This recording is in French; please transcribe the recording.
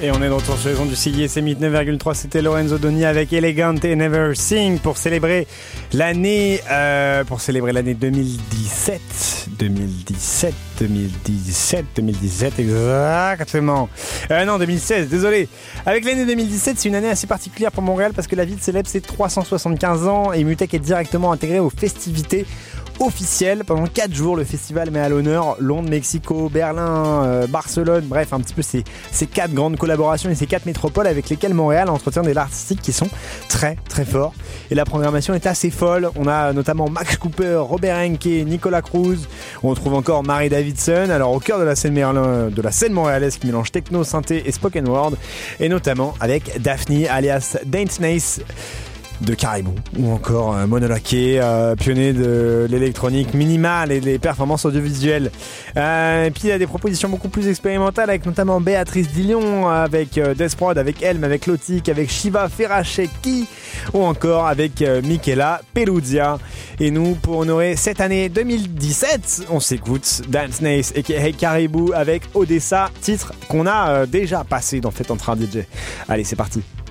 Et on est de retour sur les ondes du CISM 9,3. C'était Lorenzo Doni avec Elegant et Never Sing pour célébrer l'année 2017 exactement. Non, 2016, désolé. Avec l'année 2017, c'est une année assez particulière pour Montréal parce que la ville célèbre ses 375 ans et Mutech est directement intégré aux festivités officielle. Pendant 4 jours, le festival met à l'honneur Londres, Mexico, Berlin, Barcelone, bref, un petit peu ces 4 grandes collaborations et ces 4 métropoles avec lesquelles Montréal entretient des lieux artistiques qui sont très très forts. Et la programmation est assez folle. On a notamment Max Cooper, Robert Henke, Nicolas Cruz. On trouve encore Mary Davidson. Alors au cœur de la scène montréalaise qui mélange techno, synthé et spoken word. Et notamment avec Daphne alias Dance Nice de Caribou, ou encore Monolake, pionnier de l'électronique minimale et des performances audiovisuelles. Et puis il y a des propositions beaucoup plus expérimentales avec notamment Béatrice Dillion, avec Desprod, avec Elm, avec Lotic, avec Shiva Ferracheki, ou encore avec Michela Peludia. Et nous, pour honorer cette année 2017, on s'écoute Dance Nice et Caribou avec Odessa, titre qu'on a déjà passé dans Fête en Train DJ. Allez, c'est parti.